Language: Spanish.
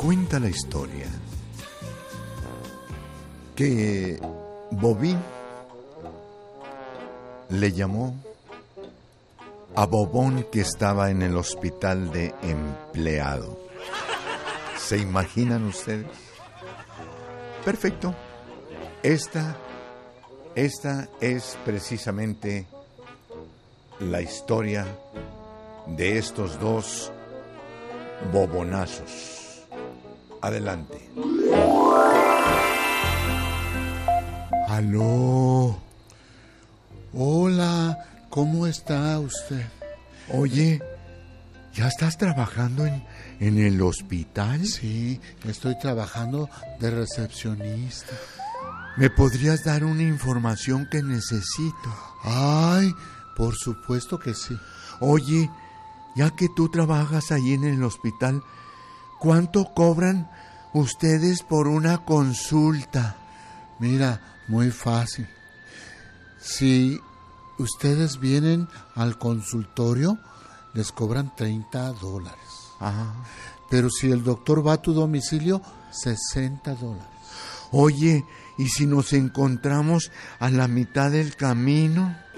Cuenta la historia que Bobín le llamó a Bobón, que estaba en el hospital de empleado. ¿Se imaginan ustedes? Perfecto. Esta es precisamente la historia de estos dos bobonazos. Adelante. Aló. Hola, ¿cómo está usted? Oye, ¿ya estás trabajando en el hospital? Sí, estoy trabajando de recepcionista. ¿Me podrías dar una información que necesito? Ay, por supuesto que sí. Oye, ya que tú trabajas ahí en el hospital, ¿cuánto cobran ustedes por una consulta? Mira, muy fácil. Si ustedes vienen al consultorio, les cobran $30. Ah. Pero si el doctor va a tu domicilio, $60. Oye, ¿y si nos encontramos a la mitad del camino?